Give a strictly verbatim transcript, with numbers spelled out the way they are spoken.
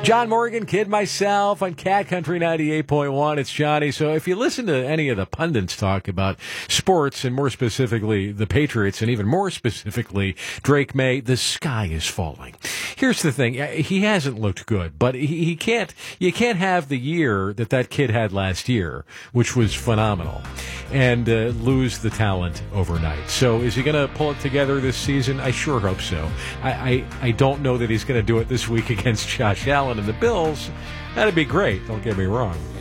John Morgan, Kid Myself on Cat Country ninety-eight point one. It's Johnny. So if you listen to any of the pundits talk about sports, and more specifically the Patriots, and even more specifically Drake May, the sky is falling. Here's the thing. He hasn't looked good, but he, he can't, you can't have the year that that kid had last year, which was phenomenal, and uh, lose the talent overnight. So is he going to pull it together this season? I sure hope so. I, I, I don't know that he's going to do it this week against Josh Allen and the Bills. That'd be great. Don't get me wrong.